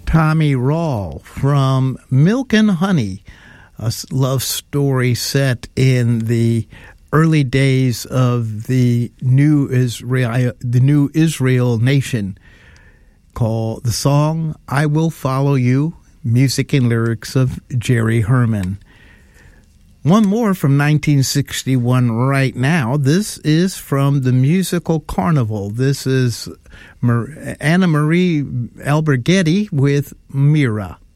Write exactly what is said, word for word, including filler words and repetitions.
Tommy Rawl from Milk and Honey, a love story set in the early days of the new Israel, the new Israel nation, called the song "I Will Follow You," music and lyrics of Jerry Herman. One more from nineteen sixty-one right now. This is from the musical Carnival. This is Anna Marie Alberghetti with Mira.